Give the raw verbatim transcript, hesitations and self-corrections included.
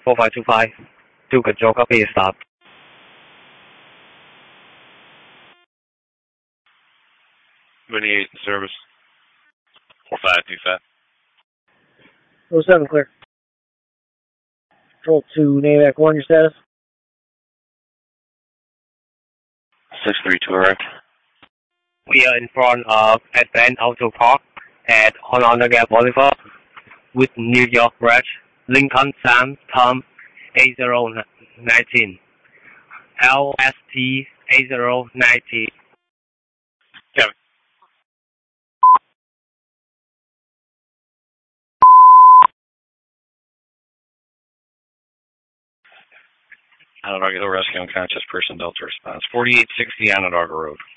four five two five. Do control copy stop. twenty-eight in service. four five two five. oh seven clear. Control to NAVAC one, your status? six three two arrived. We are in front of Advanced Auto Park at Onondaga Boulevard with New York Bridge, Lincoln Sam Tom eight zero one nine. L S T eight zero one nine. Kevin. Onondaga Rescue Unconscious Person Delta response. forty-eight sixty Onondaga Road.